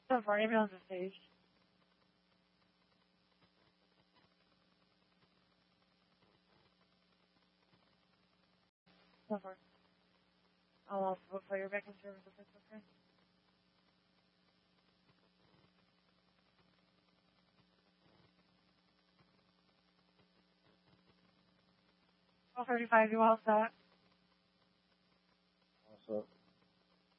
So far, ambulance is staged. So far. I'll also look for your back in service if it's okay. Well, 35, you all set? Also,